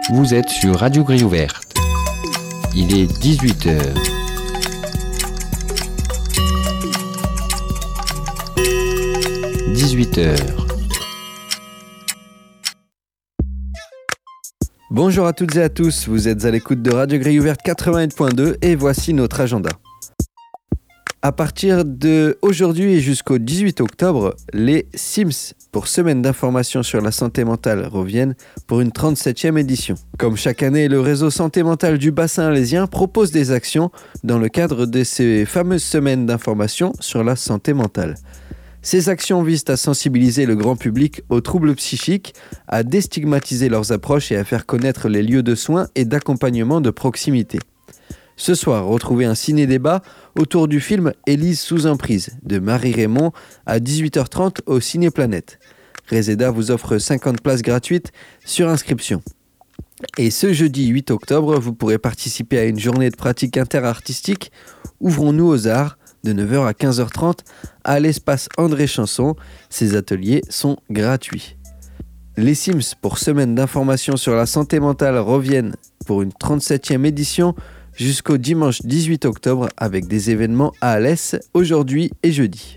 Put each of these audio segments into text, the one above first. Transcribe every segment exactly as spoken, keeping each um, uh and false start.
Vous êtes sur Radio Grille Ouverte. Il est dix-huit heures. dix-huit heures. Bonjour à toutes et à tous, vous êtes à l'écoute de Radio Grille Ouverte quatre-vingt-huit point deux et voici notre agenda. À partir de aujourd'hui et jusqu'au dix-huit octobre, les Sims pour Semaine d'information sur la santé mentale reviennent pour une trente-septième édition. Comme chaque année, le réseau santé mentale du bassin alésien propose des actions dans le cadre de ces fameuses semaines d'information sur la santé mentale. Ces actions visent à sensibiliser le grand public aux troubles psychiques, à déstigmatiser leurs approches et à faire connaître les lieux de soins et d'accompagnement de proximité. Ce soir, retrouvez un ciné-débat autour du film Élise sous emprise de Marie Raymond à dix-huit heures trente au Ciné-Planète. Reseda vous offre cinquante places gratuites sur inscription. Et ce jeudi huit octobre, vous pourrez participer à une journée de pratique interartistique Ouvrons-nous aux arts de neuf heures à quinze heures trente à l'espace André Chanson. Ces ateliers sont gratuits. Les Sims pour Semaine d'information sur la santé mentale reviennent pour une trente-septième édition jusqu'au dimanche dix-huit octobre avec des événements à Alès aujourd'hui et jeudi.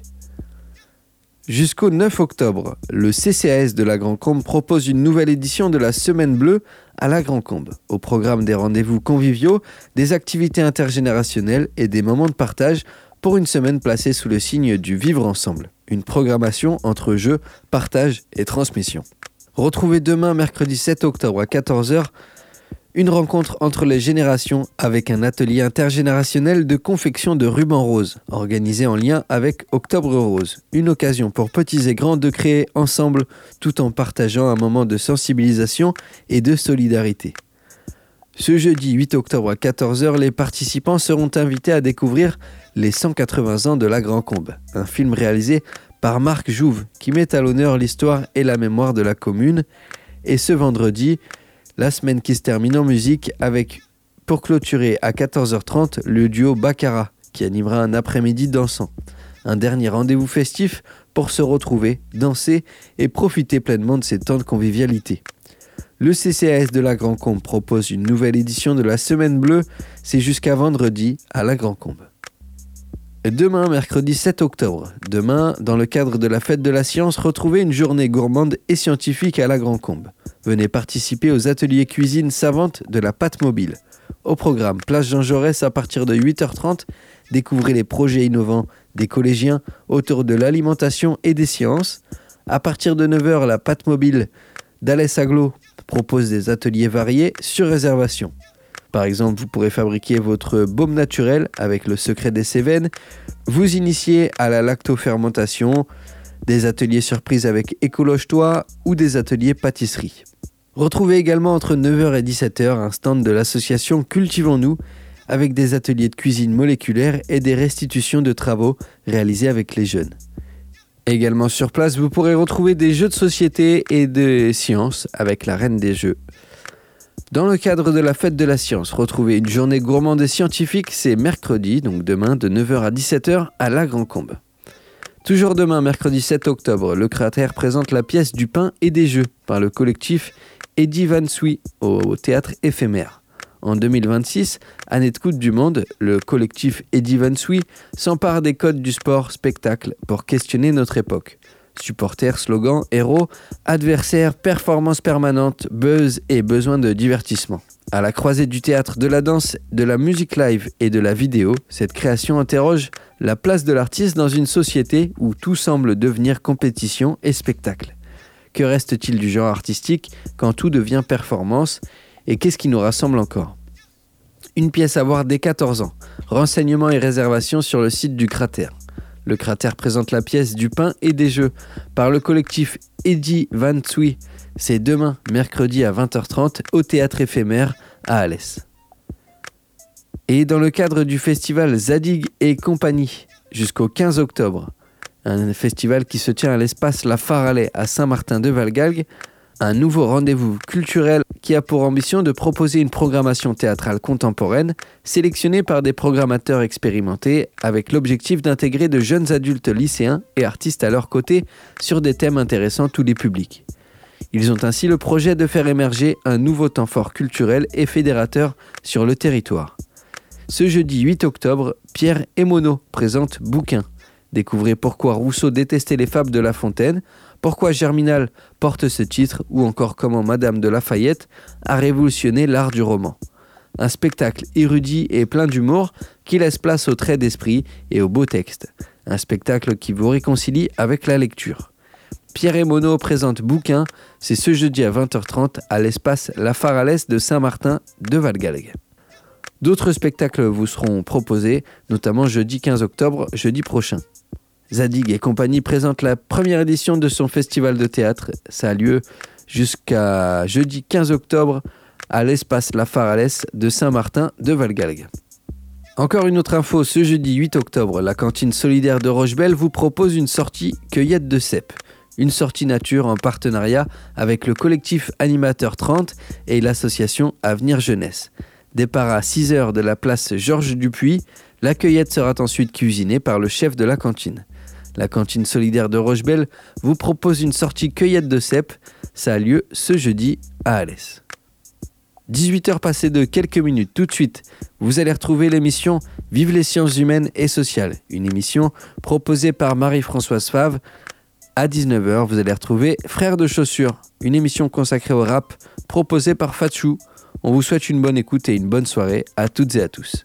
Jusqu'au neuf octobre, le C C A S de la Grand-Combe propose une nouvelle édition de la Semaine Bleue à la Grand-Combe. Au programme des rendez-vous conviviaux, des activités intergénérationnelles et des moments de partage pour une semaine placée sous le signe du vivre ensemble. Une programmation entre jeux, partage et transmission. Retrouvez demain, mercredi sept octobre à quatorze heures, une rencontre entre les générations avec un atelier intergénérationnel de confection de rubans roses, organisé en lien avec Octobre Rose. Une occasion pour petits et grands de créer ensemble tout en partageant un moment de sensibilisation et de solidarité. Ce jeudi huit octobre à quatorze heures, les participants seront invités à découvrir Les cent quatre-vingts ans de la Grand-Combe, un film réalisé par Marc Jouve qui met à l'honneur l'histoire et la mémoire de la commune. Et ce vendredi, la semaine qui se termine en musique avec, pour clôturer à quatorze heures trente, le duo Baccara qui animera un après-midi dansant. Un dernier rendez-vous festif pour se retrouver, danser et profiter pleinement de ces temps de convivialité. Le C C A S de la Grand-Combe propose une nouvelle édition de la Semaine Bleue, c'est jusqu'à vendredi à la Grand-Combe. Demain, mercredi sept octobre, demain, dans le cadre de la fête de la science, retrouvez une journée gourmande et scientifique à la Grand-Combe. Venez participer aux ateliers cuisine savante de la pâte mobile. Au programme Place Jean Jaurès à partir de huit heures trente, découvrez les projets innovants des collégiens autour de l'alimentation et des sciences. À partir de neuf heures, la pâte mobile d'Alès Aglo propose des ateliers variés sur réservation. Par exemple, vous pourrez fabriquer votre baume naturel avec le secret des Cévennes, vous initier à la lactofermentation, des ateliers surprises avec Écologe-toi ou des ateliers pâtisserie. Retrouvez également entre neuf heures et dix-sept heures un stand de l'association Cultivons-nous avec des ateliers de cuisine moléculaire et des restitutions de travaux réalisés avec les jeunes. Également sur place, vous pourrez retrouver des jeux de société et de sciences avec la reine des jeux. Dans le cadre de la fête de la science, retrouvez une journée gourmande et scientifique, c'est mercredi, donc demain de neuf heures à dix-sept heures à la Grand-Combe. Toujours demain, mercredi sept octobre, le Cratère présente la pièce du pain et des jeux par le collectif Eddie Van Sui au théâtre éphémère. En deux mille vingt-six, année de Coupe du Monde, le collectif Eddie Van Sui s'empare des codes du sport-spectacle pour questionner notre époque. Supporters, slogans, héros, adversaires, performances permanentes, buzz et besoin de divertissement. À la croisée du théâtre, de la danse, de la musique live et de la vidéo, cette création interroge la place de l'artiste dans une société où tout semble devenir compétition et spectacle. Que reste-t-il du genre artistique quand tout devient performance et qu'est-ce qui nous rassemble encore ? Une pièce à voir dès quatorze ans. Renseignements et réservations sur le site du Cratère. Le Cratère présente la pièce du pain et des jeux par le collectif Eddie Van Sui. C'est demain, mercredi à vingt heures trente, au théâtre éphémère à Alès. Et dans le cadre du festival Zadig et compagnie, jusqu'au quinze octobre, un festival qui se tient à l'espace La Faralais à Saint-Martin-de-Valgalgues, un nouveau rendez-vous culturel qui a pour ambition de proposer une programmation théâtrale contemporaine sélectionnée par des programmateurs expérimentés avec l'objectif d'intégrer de jeunes adultes lycéens et artistes à leur côté sur des thèmes intéressant tous les publics. Ils ont ainsi le projet de faire émerger un nouveau temps fort culturel et fédérateur sur le territoire. Ce jeudi huit octobre, Pierre Emono présente Bouquin. Découvrez pourquoi Rousseau détestait les fables de La Fontaine, pourquoi Germinal porte ce titre ou encore comment Madame de Lafayette a révolutionné l'art du roman. Un spectacle érudit et plein d'humour qui laisse place aux traits d'esprit et aux beaux textes. Un spectacle qui vous réconcilie avec la lecture. Pierre Emono présente Bouquin, c'est ce jeudi à vingt heures trente à l'espace La Faralès de Saint-Martin de Valgalgues. D'autres spectacles vous seront proposés, notamment jeudi quinze octobre, jeudi prochain. Zadig et compagnie présente la première édition de son festival de théâtre. Ça a lieu jusqu'à jeudi quinze octobre à l'espace La Faralès de Saint-Martin de Valgalgues. Encore une autre info, ce jeudi huit octobre, la cantine solidaire de Rochebelle vous propose une sortie cueillette de cèpes. Une sortie nature en partenariat avec le collectif Animateur trente et l'association Avenir Jeunesse. Départ à six heures de la place Georges Dupuis, la cueillette sera ensuite cuisinée par le chef de la cantine. La cantine solidaire de Rochebelle vous propose une sortie cueillette de cèpes. Ça a lieu ce jeudi à Alès. dix-huit heures passées de quelques minutes. Tout de suite, vous allez retrouver l'émission Vive les sciences humaines et sociales. Une émission proposée par Marie-Françoise Favre. À dix-neuf heures, vous allez retrouver Frères de chaussures, une émission consacrée au rap proposée par Fatchou. On vous souhaite une bonne écoute et une bonne soirée à toutes et à tous.